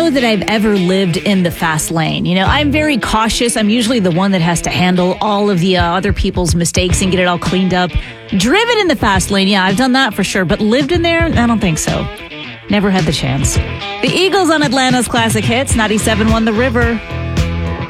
know that I've ever lived in the fast lane. I'm very cautious. I'm usually the one that has to handle all of the other people's mistakes and get it all cleaned up. Driven in the fast lane, yeah, I've done that for sure. But lived in there? I don't think so. Never had the chance. The Eagles on Atlanta's Classic Hits, 97.1 The River.